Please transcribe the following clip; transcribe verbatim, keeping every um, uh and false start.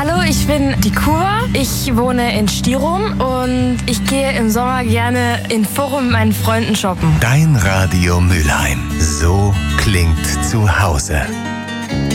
Hallo, ich bin die Kuba. Ich wohne in Stirum und ich gehe im Sommer gerne in Forum mit meinen Freunden shoppen. Dein Radio Mülheim. So klingt zu Hause.